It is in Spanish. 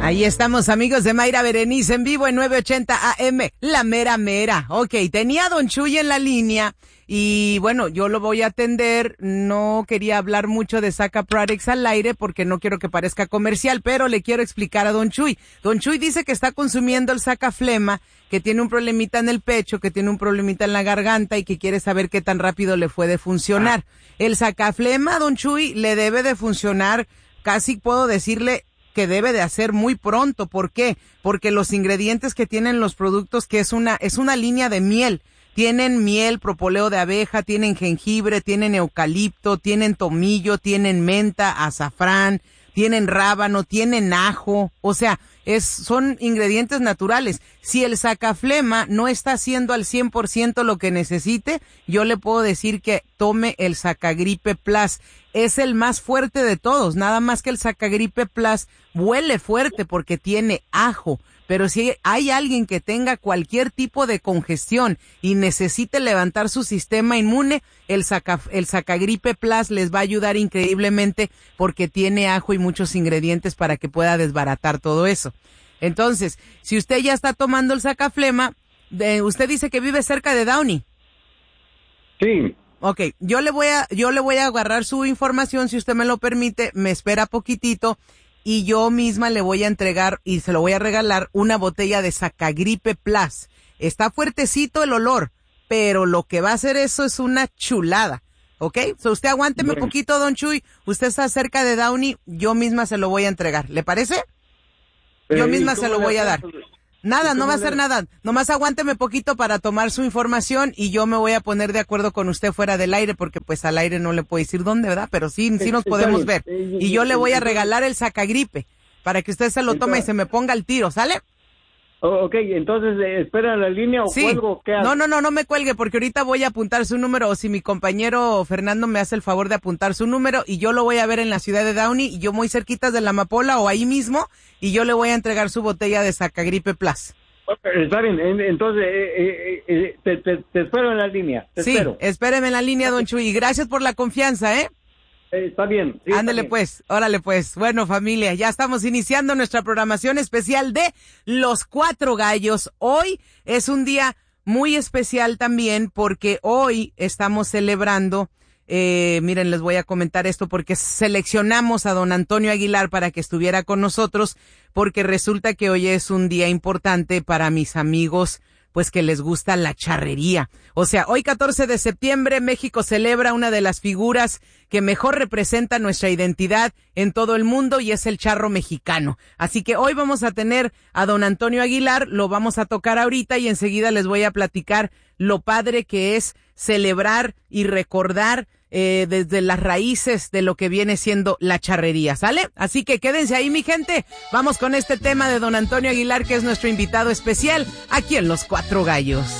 Ahí estamos, amigos de Mayra Berenice, en vivo en 980 AM, la mera mera. Ok, tenía a Don Chuy en la línea y bueno, yo lo voy a atender. No quería hablar mucho de Saca Products al aire porque no quiero que parezca comercial, pero le quiero explicar a Don Chuy. Don Chuy dice que está consumiendo el Saca Flema, que tiene un problemita en el pecho, que tiene un problemita en la garganta y que quiere saber qué tan rápido le puede funcionar. El Saca Flema, Don Chuy, le debe de funcionar, casi puedo decirle que debe de hacer muy pronto. ¿Por qué? Porque los ingredientes que tienen los productos, que es una línea de miel. Tienen miel, propóleo de abeja, tienen jengibre, tienen eucalipto, tienen tomillo, tienen menta, azafrán, tienen rábano, tienen ajo. O sea, son ingredientes naturales. Si el Sacaflema no está haciendo al 100% lo que necesite, yo le puedo decir que tome el Sacagripe Plus. Es el más fuerte de todos, nada más que el Sacagripe Plus huele fuerte porque tiene ajo. Pero si hay alguien que tenga cualquier tipo de congestión y necesite levantar su sistema inmune, el Sacagripe Plus les va a ayudar increíblemente porque tiene ajo y muchos ingredientes para que pueda desbaratar todo eso. Entonces, si usted ya está tomando el Sacaflema, usted dice que vive cerca de Downey. Sí. Ok, yo le voy a agarrar su información, si usted me lo permite, me espera poquitito y yo misma le voy a entregar y se lo voy a regalar una botella de Sacagripe Plus. Está fuertecito el olor, pero lo que va a hacer eso es una chulada, ¿ok? So usted aguánteme un poquito, Don Chuy, usted está cerca de Downey, yo misma se lo voy a entregar, ¿le parece? Yo misma se lo voy a dar. Nada, no va a hacer nada. Nomás aguánteme poquito para tomar su información y yo me voy a poner de acuerdo con usted fuera del aire porque pues al aire no le puedo decir dónde, ¿verdad? Pero sí nos podemos ver. Y yo le voy a regalar el Sacagripe para que usted se lo tome y se me ponga al tiro, ¿sale? Ok, entonces, ¿espera la línea o cuelgo? ¿Qué hago? No me cuelgue porque ahorita voy a apuntar su número o si mi compañero Fernando me hace el favor de apuntar su número y yo lo voy a ver en la ciudad de Downey y yo muy cerquitas de la Amapola o ahí mismo y yo le voy a entregar su botella de Sacagripe Plus. Está bien, entonces te espero en la línea. Espero. Espéreme en la línea, Don Chuy, y gracias por la confianza, ¿eh? Está bien. Sí, ándele bien. Pues, órale pues. Bueno, familia, ya estamos iniciando nuestra programación especial de Los Cuatro Gallos. Hoy es un día muy especial también porque hoy estamos celebrando, miren, les voy a comentar esto porque seleccionamos a don Antonio Aguilar para que estuviera con nosotros porque resulta que hoy es un día importante para mis amigos pues que les gusta la charrería. O sea, hoy 14 de septiembre México celebra una de las figuras que mejor representa nuestra identidad en todo el mundo y es el charro mexicano. Así que hoy vamos a tener a don Antonio Aguilar, lo vamos a tocar ahorita y enseguida les voy a platicar lo padre que es celebrar y recordar desde las raíces de lo que viene siendo la charrería, ¿sale? Así que quédense ahí, mi gente. Vamos con este tema de don Antonio Aguilar, que es nuestro invitado especial aquí en Los Cuatro Gallos.